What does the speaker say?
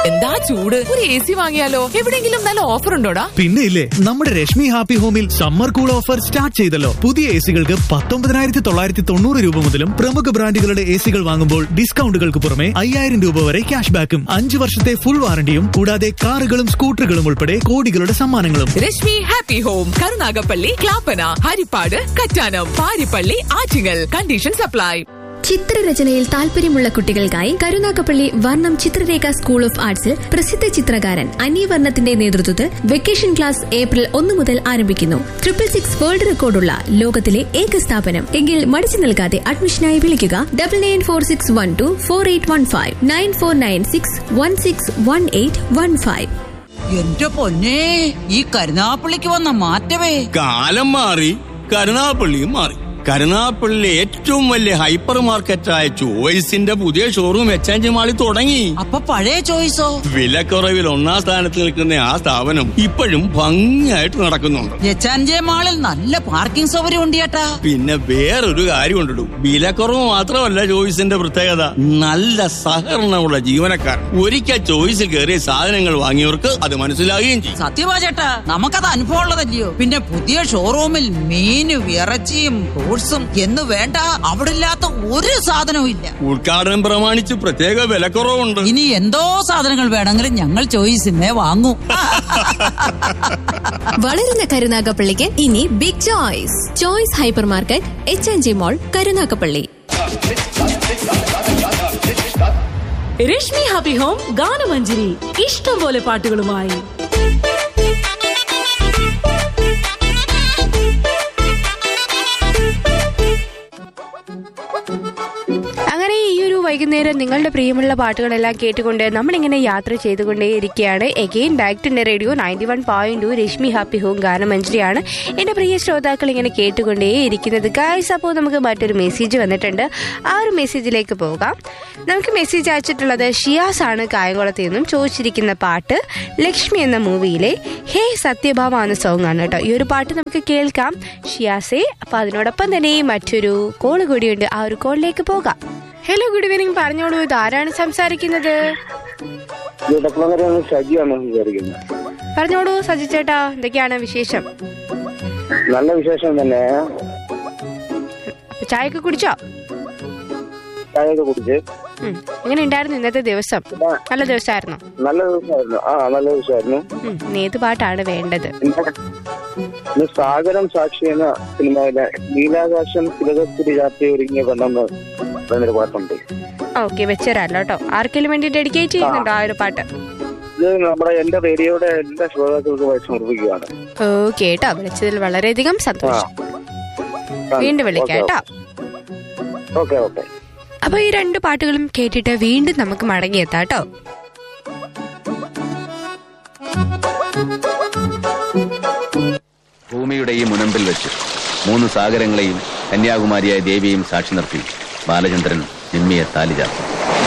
എന്താ ചൂട്, ഒരു AC വാങ്ങിയാലോ? എവിടെയെങ്കിലും നല്ല ഓഫർ ഉണ്ടോടാ? പിന്നെ ഇല്ലേ, നമ്മുടെ രശ്മി ഹാപ്പി ഹോമിൽ സമ്മർ കൂൾ ഓഫർ സ്റ്റാർട്ട് ചെയ്തല്ലോ. പുതിയ AC-കൾക്ക് 19,990 രൂപ മുതലും പ്രമുഖ ബ്രാൻഡുകളുടെ AC-കൾ വാങ്ങുമ്പോൾ ഡിസ്കൗണ്ടുകൾക്ക് പുറമെ 5,000 രൂപ വരെ ക്യാഷ് ബാക്കും, 5 വർഷത്തെ ഫുൾ വാറണ്ടിയും, കൂടാതെ കാറുകളും സ്കൂട്ടറുകളും ഉൾപ്പെടെ കോടികളുടെ സമ്മാനങ്ങളും. Rashmi happy home, Karunagappally, Clappana, Harippad, Kattanam, Parippally, Attingal. Condition supply. ചിത്രരചനയിൽ താല്പര്യമുള്ള കുട്ടികൾക്കായി കരുനാഗപ്പള്ളി വർണ്ണം ചിത്രരേഖ സ്കൂൾ ഓഫ് ആർട്സിൽ പ്രസിദ്ധ ചിത്രകാരൻ അനി വർണ്ണത്തിന്റെ നേതൃത്വത്തിൽ വെക്കേഷൻ ക്ലാസ് April 1 മുതൽ ആരംഭിക്കുന്നു. 666 വേൾഡ് റെക്കോർഡുള്ള ലോകത്തിലെ ഏക സ്ഥാപനം. എങ്കിൽ മടിച്ചു നിൽക്കാതെ അഡ്മിഷനായി വിളിക്കുക 9946124815 9496161815. എന്റെ പൊന്നേ, ഈ കരുനാഗപ്പള്ളിക്ക് വന്ന മാറ്റമേ. കാലം മാറി, കരുനാഗപ്പള്ളിയും മാറി. കരുനാഗപ്പള്ളിയിലെ ഏറ്റവും വലിയ ഹൈപ്പർ മാർക്കറ്റായ ചോയ്സിന്റെ പുതിയ ഷോറൂം എക്സ്ചേഞ്ച് മാളിൽ തുടങ്ങി. അപ്പൊ പഴയ ചോയ്സോ? വിലക്കുറവിൽ 1ാം സ്ഥാനത്ത് നിൽക്കുന്ന ആ സ്ഥാപനം ഇപ്പോഴും ഭംഗിയായിട്ട് നടക്കുന്നുണ്ട്. എക്സ്ചേഞ്ച് മാളിൽ നല്ല പാർക്കിംഗ് സൗകര്യം ഉണ്ട് ചേട്ടാ. പിന്നെ വേറൊരു കാര്യം ഉണ്ടിടും, വിലക്കുറവ് മാത്രമല്ല ചോയ്സിന്റെ പ്രത്യേകത, നല്ല സഹകരണമുള്ള ജീവനക്കാർ. ഒരിക്കൽ ചോയ്സിൽ കയറിയ സാധനങ്ങൾ വാങ്ങിയവർക്ക് അത് മനസ്സിലാകുകയും ചെയ്യും. സത്യമാ ചേട്ടാ, നമുക്കത് അനുഭവം ഉള്ളതല്ലയോ. പിന്നെ പുതിയ ഷോറൂമിൽ മീനും ഇറച്ചിയും ഫ്രൂട്ട്സും എന്ന് വേണ്ട, അവിടെ ഇല്ലാത്ത ഒരു സാധനവും ഇല്ല. ഉദ്ഘാടനം പ്രമാണിച്ച് പ്രത്യേക വിലക്കുറവുണ്ട്. ഇനി എന്തോ സാധനങ്ങൾ വേണമെങ്കിലും ഞങ്ങൾ ചോയ്സിനെ വാങ്ങൂ. വളരുന്ന കരുനാഗപ്പള്ളിക്ക് ഇനി big choice. Choice hyper market, എച്ച്.എൻ.ജി മോൾ, കരുനാഗപ്പള്ളി. രശ്മി ഹാപ്പി ഹോം ഗാനമഞ്ജരി, ഇഷ്ടം പോലെ പാട്ടുകളുമായി. അങ്ങനെ ഈ ഒരു വൈകുന്നേരം നിങ്ങളുടെ പ്രിയമുള്ള പാട്ടുകളെല്ലാം കേട്ടുകൊണ്ട് നമ്മളിങ്ങനെ യാത്ര ചെയ്തുകൊണ്ടേയിരിക്കുകയാണ്. Again back to radio 91.2 Rashmi happy home ഗാനമഞ്ജരിയാണ് എൻ്റെ പ്രിയ ശ്രോതാക്കൾ ഇങ്ങനെ കേട്ടുകൊണ്ടേയിരിക്കുന്നത്. ഗൈസ്, അപ്പോൾ നമുക്ക് മറ്റൊരു മെസ്സേജ് വന്നിട്ടുണ്ട്. ആ ഒരു മെസ്സേജിലേക്ക് പോകാം. നമുക്ക് മെസ്സേജ് അയച്ചിട്ടുള്ളത് ഷിയാസ് ആണ്, കായംകുളത്ത് നിന്നും. ചോദിച്ചിരിക്കുന്ന പാട്ട് ലക്ഷ്മി എന്ന മൂവിയിലെ ഹേ സത്യഭാമ എന്ന സോങ് ആണ് കേട്ടോ. ഈ ഒരു പാട്ട് നമുക്ക് കേൾക്കാം ഷിയാസെ. അപ്പോൾ അതിനോടൊപ്പം തന്നെ മറ്റൊരു കോള് കൂടിയുണ്ട്, ആ ഒരു കോളിലേക്ക് പോകാം. Hello, good evening. പറഞ്ഞോളൂ, ഇത് ആരാണ് സംസാരിക്കുന്നത്? പറഞ്ഞോളൂ സജി ചേട്ടാ, എന്തൊക്കെയാണ് വിശേഷം? നല്ല വിശേഷം തന്നെ. ചായയൊക്കെ കുടിച്ചോ? ചായയൊക്കെ കുടിച്ച്. എങ്ങനെ ഉണ്ടായിരുന്നു ഇന്നത്തെ ദിവസം? നല്ല ദിവസമായിരുന്നു. നല്ല ദിവസമായിരുന്നു. ഏത് പാട്ടാണ് വേണ്ടത്? സാഗരം സാക്ഷി എന്ന സിനിമയിലെ നീലാകാശം തിലകത്തിരി രാത്രി ഒരുങ്ങിയ പെണ്ണെന്ന് എന്നൊരു പാട്ടുണ്ട്. ഓക്കെ, വെച്ചരാല്ലോ കേട്ടോ. ആർക്കെങ്കിലും വേണ്ടി ഡെഡിക്കേറ്റ് ചെയ്യുന്നുണ്ടോ ആ ഒരു പാട്ട്? ഇത് നമ്മുടെ എന്റെ റേഡിയോയുടെ എല്ലാ ശ്രോതാക്കൾക്കും സമർപ്പിക്കുകയാണ്. ഓക്കെ കേട്ടോ, വിളിച്ചതിൽ വളരെയധികം സന്തോഷം. വീണ്ടും വിളിക്കാം കേട്ടോ. Okay okay. അപ്പൊ ഈ 2 പാട്ടുകളും കേട്ടിട്ട് വീണ്ടും നമുക്ക് മടങ്ങിയെത്താം കേട്ടോ. ഭൂമിയുടെ ഈ മുനമ്പിൽ വെച്ച് 3 സാഗരങ്ങളെയും കന്യാകുമാരിയായ ദേവിയെയും സാക്ഷി നിർത്തി ബാലചന്ദ്രൻ നിമ്മിയെ താലി ചാർത്തി.